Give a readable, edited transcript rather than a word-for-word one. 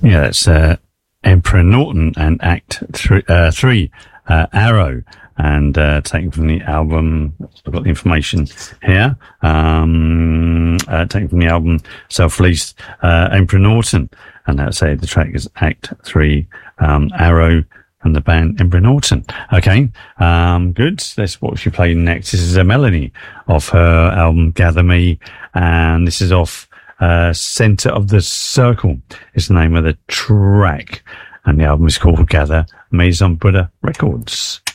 Yeah, that's Emperor Norton and Act 3, Arrow, and taken from the album. I've got the information here. Taken from the album self-released Emperor Norton, and that's the track is Act 3, Arrow, and the band Emperor Norton. Okay, good. That's what she played next. This is a Melanie off her album Gather Me, and this is off Center of the Circle is the name of the track, and the album is called Gather Me on Buddha Records.